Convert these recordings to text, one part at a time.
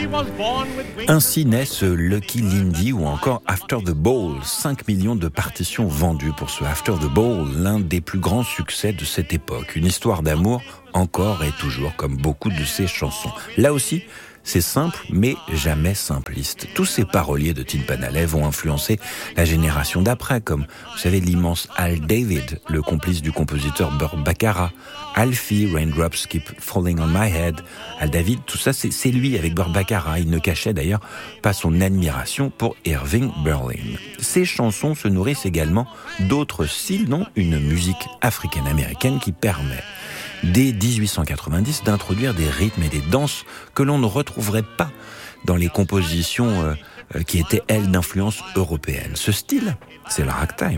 Ainsi naît ce Lucky Lindy ou encore After the Ball. 5 millions de partitions vendues pour ce After the Ball, l'un des plus grands succès de cette époque. Une histoire d'amour encore et toujours, comme beaucoup de ses chansons. Là aussi, c'est simple, mais jamais simpliste. Tous ces paroliers de Tin Panalley vont influencer la génération d'après, comme, vous savez, l'immense Al David, le complice du compositeur Burt Bacharach, Alfie, Raindrops Keep Falling on My Head. Al David, tout ça, c'est lui avec Burt Bacharach. Il ne cachait d'ailleurs pas son admiration pour Irving Berlin. Ces chansons se nourrissent également d'autres styles, dont une musique africaine-américaine qui permet, dès 1890, d'introduire des rythmes et des danses que l'on ne retrouverait pas dans les compositions qui étaient, elles, d'influence européenne. Ce style, c'est le ragtime.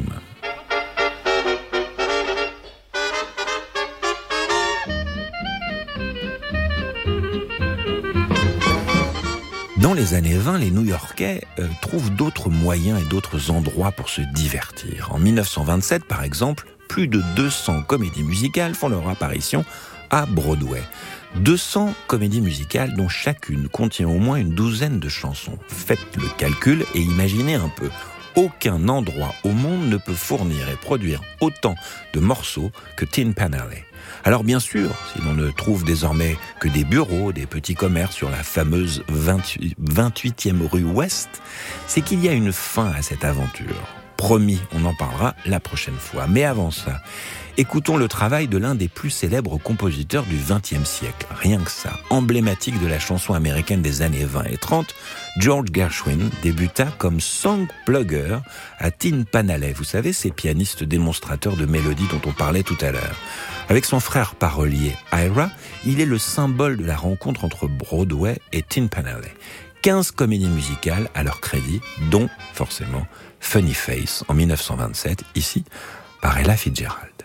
Dans les années 20, les New-Yorkais trouvent d'autres moyens et d'autres endroits pour se divertir. En 1927, par exemple, plus de 200 comédies musicales font leur apparition à Broadway. 200 comédies musicales dont chacune contient au moins une douzaine de chansons. Faites le calcul et imaginez un peu. Aucun endroit au monde ne peut fournir et produire autant de morceaux que Tin Panalley. Alors bien sûr, si l'on ne trouve désormais que des bureaux, des petits commerces sur la fameuse 28e rue Ouest, c'est qu'il y a une fin à cette aventure. Promis, on en parlera la prochaine fois. Mais avant ça, écoutons le travail de l'un des plus célèbres compositeurs du XXe siècle. Rien que ça, emblématique de la chanson américaine des années 20 et 30, George Gershwin débuta comme song plugger à Tin Panalley. Vous savez, ces pianistes démonstrateurs de mélodies dont on parlait tout à l'heure. Avec son frère parolier Ira, il est le symbole de la rencontre entre Broadway et Tin Panalley. 15 comédies musicales à leur crédit, dont, forcément, Funny Face en 1927, ici par Ella Fitzgerald.